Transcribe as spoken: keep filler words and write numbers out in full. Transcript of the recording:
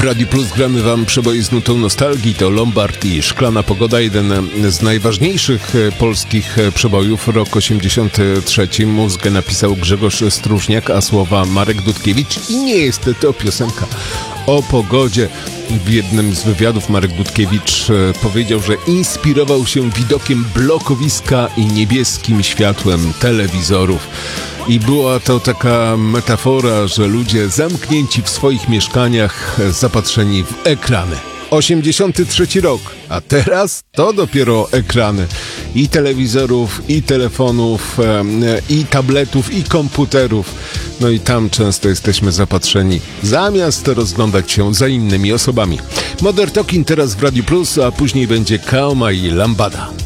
Radiu Plus gramy wam przeboje z nutą nostalgii. To Lombard i Szklana Pogoda, jeden z najważniejszych polskich przebojów. Rok osiemdziesiąty trzeci. Muzykę napisał Grzegorz Stróżniak, a słowa Marek Dudkiewicz. I nie jest to piosenka o pogodzie. W jednym z wywiadów Marek Dudkiewicz powiedział, że inspirował się widokiem blokowiska i niebieskim światłem telewizorów. I była to taka metafora, że ludzie zamknięci w swoich mieszkaniach, zapatrzeni w ekrany. osiemdziesiąty trzeci rok, a teraz to dopiero ekrany i telewizorów, i telefonów, i tabletów, i komputerów. No i tam często jesteśmy zapatrzeni, zamiast rozglądać się za innymi osobami. Modern Talking teraz w Radiu Plus, a później będzie Kaoma i Lambada.